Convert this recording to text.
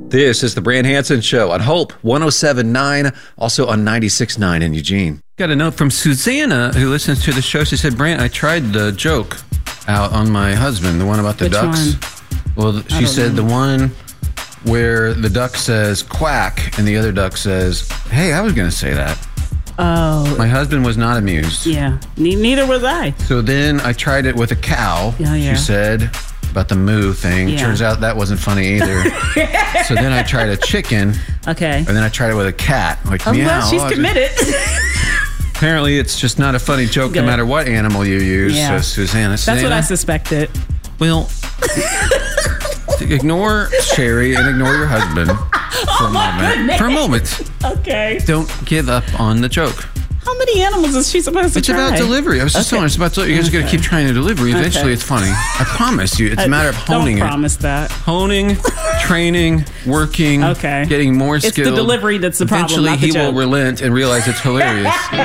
This is the Brand Hansen Show on Hope 107.9, also on 96.9 in Eugene. Got a note from Susanna who listens to the show. She said, Brant, I tried the joke out on my husband, the one about the Which ducks. one? Well, she said the one where the duck says quack and the other duck says, hey, I was going to say that. Oh. My husband was not amused. Yeah, neither was I. So then I tried it with a cow, Yeah. she said, about the moo thing. Yeah. Turns out that wasn't funny either. So then I tried a chicken. Okay. And then I tried it with a cat. Like, Oh, meow. well, she's committed. Apparently, it's just not a funny joke no matter what animal you use, Yeah. Susanna. That's what I suspected. Well, ignore Sherry and ignore your husband for a moment. goodness. For a moment. Okay. Don't give up on the joke. How many animals is she supposed to It's try? about delivery. I was just telling her, it's about delivery. You guys got to keep trying to delivery. Eventually, it's funny. I promise you. It's a matter of honing Don't promise that. Honing, training, working, Okay. getting more skilled. It's the delivery that's the problem, Eventually, not the he joke. will relent and realize it's hilarious.